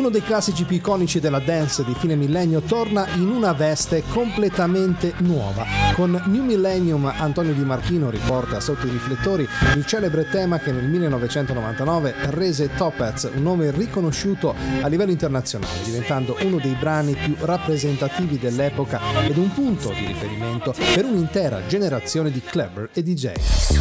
Uno dei classici più iconici della dance di fine millennio torna in una veste completamente nuova. Con New Millennium Antonio Di Martino riporta sotto i riflettori il celebre tema che nel 1999 rese Topaz un nome riconosciuto a livello internazionale, diventando uno dei brani più rappresentativi dell'epoca ed un punto di riferimento per un'intera generazione di clubber e DJ.